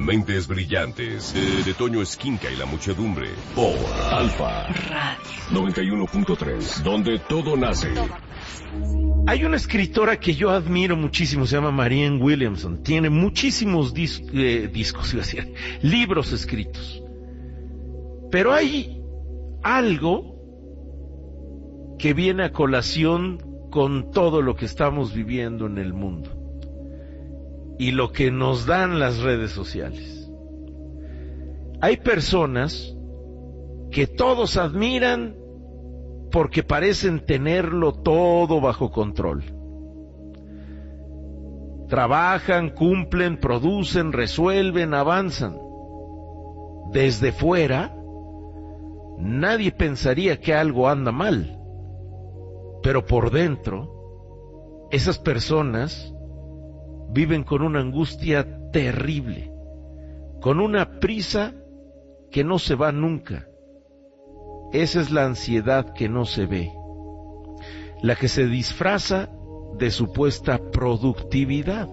Mentes brillantes de Toño Esquinca y la muchedumbre por Alfa Radio 91.3, donde todo nace. Hay una escritora que yo admiro muchísimo, se llama Marianne Williamson. Tiene muchísimos libros escritos. Pero hay algo que viene a colación con todo lo que estamos viviendo en el mundo y lo que nos dan las redes sociales. Hay personas que todos admiran porque parecen tenerlo todo bajo control. Trabajan, cumplen, producen, resuelven, avanzan. Desde fuera, nadie pensaría que algo anda mal, pero por dentro, esas personas viven con una angustia terrible, con una prisa que no se va nunca. Esa es la ansiedad que no se ve, la que se disfraza de supuesta productividad.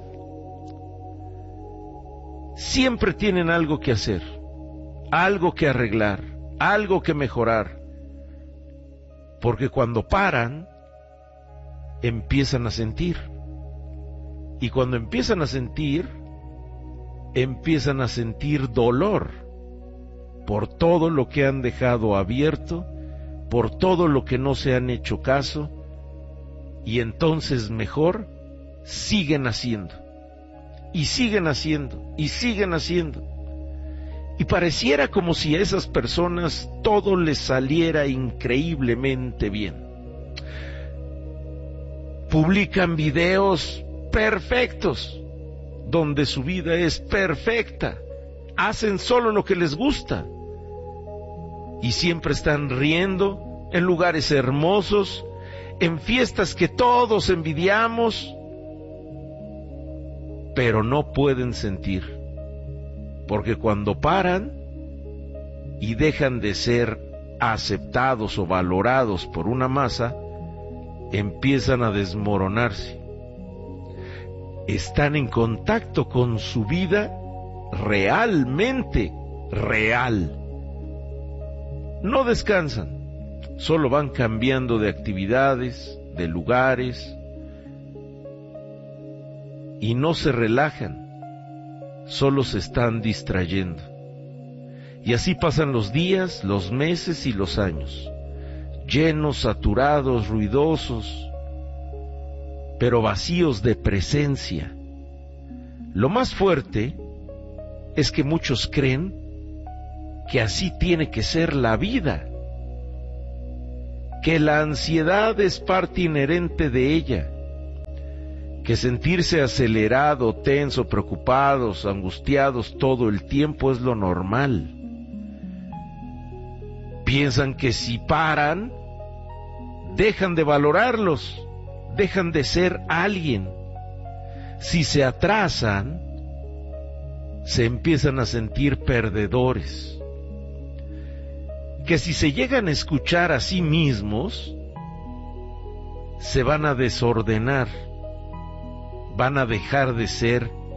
Siempre tienen algo que hacer, algo que arreglar, algo que mejorar, porque cuando paran, empiezan a sentir. Y cuando empiezan a sentir dolor por todo lo que han dejado abierto, por todo lo que no se han hecho caso, y entonces mejor siguen haciendo, y siguen haciendo, y siguen haciendo. Y pareciera como si a esas personas todo les saliera increíblemente bien. Publican videos perfectos, donde su vida es perfecta, hacen solo lo que les gusta, y siempre están riendo en lugares hermosos, en fiestas que todos envidiamos, pero no pueden sentir, porque cuando paran y dejan de ser aceptados o valorados por una masa, empiezan a desmoronarse. Están en contacto con su vida realmente real. No descansan, solo van cambiando de actividades, de lugares, y no se relajan, solo se están distrayendo. Y así pasan los días, los meses y los años, llenos, saturados, ruidosos, pero vacíos de presencia. Lo más fuerte es que muchos creen que así tiene que ser la vida, que la ansiedad es parte inherente de ella, que sentirse acelerado, tenso, preocupados, angustiados todo el tiempo es lo normal. Piensan que si paran, dejan de valorarlos, dejan de ser alguien. Si se atrasan, se empiezan a sentir perdedores. Que si se llegan a escuchar a sí mismos, se van a desordenar, van a dejar de ser